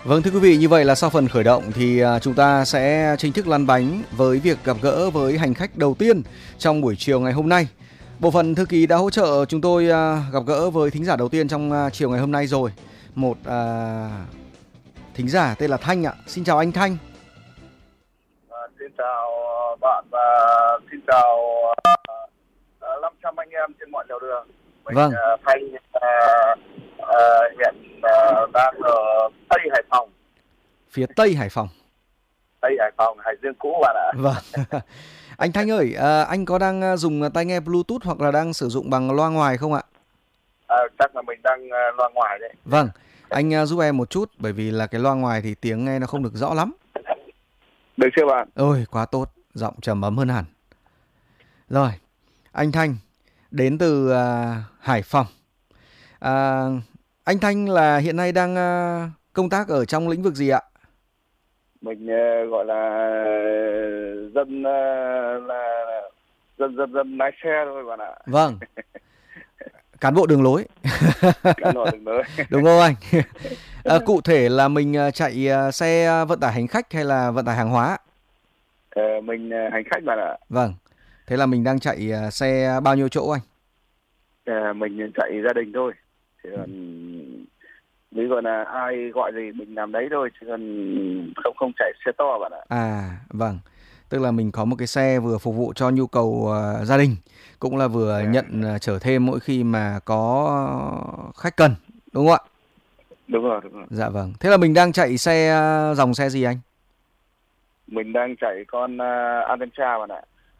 Vâng, thưa quý vị, như vậy là sau phần khởi động thì chúng ta sẽ chính thức lăn bánh với việc gặp gỡ với hành khách đầu tiên trong buổi chiều ngày hôm nay. Bộ phận thư ký đã hỗ trợ chúng tôi gặp gỡ với thính giả đầu tiên trong chiều ngày hôm nay rồi. Một thính giả tên là Thanh ạ. Xin chào anh Thanh. Xin chào bạn và xin chào 500 anh em trên mọi nẻo đường. Mình Vâng. Thanh hiện đang ở Tây Hải Phòng. Phía Tây Hải Phòng. Tây Hải Phòng, Hải Dương cũ bạn ạ. Vâng. Anh Thanh ơi, anh có đang dùng tai nghe Bluetooth hoặc là đang sử dụng bằng loa ngoài không ạ? Chắc là mình đang loa ngoài đấy. Vâng, anh giúp em một chút bởi vì là cái loa ngoài thì tiếng nghe nó không được rõ lắm. Được chưa bạn? Ôi, quá tốt, giọng trầm ấm hơn hẳn. Rồi, anh Thanh đến từ Hải Phòng. Anh Thanh là hiện nay đang công tác ở trong lĩnh vực gì ạ? Mình gọi là dân lái xe thôi bạn ạ. Vâng. Cán bộ đường lối. Cán bộ đường lối. Đúng không anh? Cụ thể là mình chạy xe vận tải hành khách hay là vận tải hàng hóa? Mình hành khách bạn ạ. Vâng. Thế là mình đang chạy xe bao nhiêu chỗ anh? Mình chạy gia đình thôi. Thì nếu gọi là ai gọi gì mình làm đấy thôi, chứ còn không chạy xe to bạn ạ. Vâng. Tức là mình có một cái xe vừa phục vụ cho nhu cầu gia đình, cũng là vừa nhận chở thêm mỗi khi mà có khách cần, đúng không ạ? Đúng rồi. Dạ vâng. Thế là mình đang chạy xe dòng xe gì anh? Mình đang chạy con Elantra bạn ạ.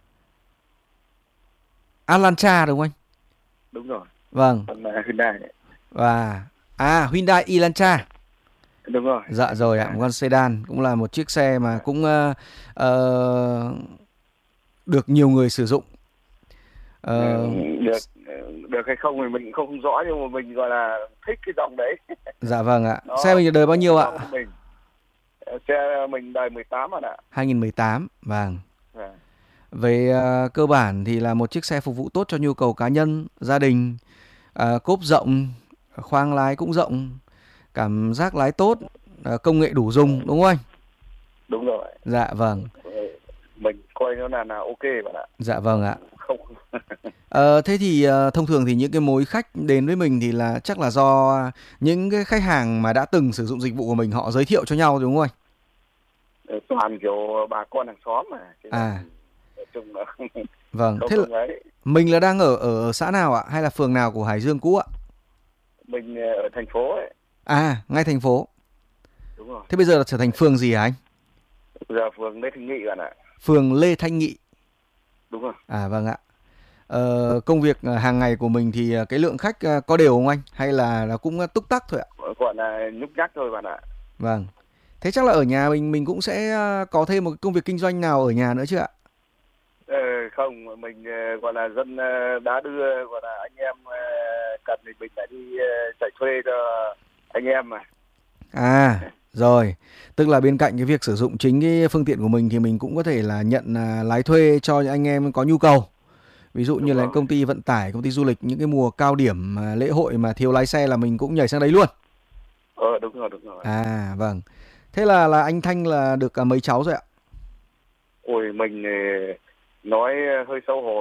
Elantra đúng không anh? Đúng rồi. Vâng. Con Hyundai. Hyundai Elantra. Đúng rồi. Dạ rồi ạ, một con sedan, cũng là một chiếc xe mà cũng được nhiều người sử dụng. Được hay không thì mình không rõ, nhưng mà mình gọi là thích cái dòng đấy. Dạ vâng ạ. Xe mình đời bao nhiêu ạ? Xe mình đời 18 bạn ạ. 2018, vâng. Về cơ bản thì là một chiếc xe phục vụ tốt cho nhu cầu cá nhân, gia đình, cốp rộng, khoang lái cũng rộng, cảm giác lái tốt, công nghệ đủ dùng, đúng không anh? Đúng rồi. Dạ vâng. Mình coi nó là ok bạn ạ. Dạ vâng ạ. Không. Thế thì thông thường thì những cái mối khách đến với mình thì là chắc là do những cái khách hàng mà đã từng sử dụng dịch vụ của mình họ giới thiệu cho nhau, đúng không anh? Toàn kiểu bà con hàng xóm mà. Chung là vâng. Thế là mình là đang ở xã nào ạ? Hay là phường nào của Hải Dương cũ ạ? Mình ở thành phố ấy. Ngay thành phố. Đúng rồi. Thế bây giờ là trở thành phường gì hả anh? Bây giờ phường Lê Thanh Nghị bạn ạ. Phường Lê Thanh Nghị. Đúng rồi. Vâng ạ. Công việc hàng ngày của mình thì cái lượng khách có đều không anh? Hay là cũng túc tắc thôi ạ? Gọi là nhúc nhắc thôi bạn ạ. Vâng. Thế chắc là ở nhà mình cũng sẽ có thêm một công việc kinh doanh nào ở nhà nữa chứ ạ? Không, mình gọi là dân đã đưa, gọi là anh em cần thì mình phải đi chạy thuê cho anh em mà. Rồi. Tức là bên cạnh cái việc sử dụng chính cái phương tiện của mình thì mình cũng có thể là nhận lái thuê cho những anh em có nhu cầu. Ví dụ như là công ty vận tải, công ty du lịch, những cái mùa cao điểm lễ hội mà thiếu lái xe là mình cũng nhảy sang đấy luôn. Đúng rồi. Vâng. Thế là anh Thanh là được mấy cháu rồi ạ? Ôi, mình nói hơi xấu hổ.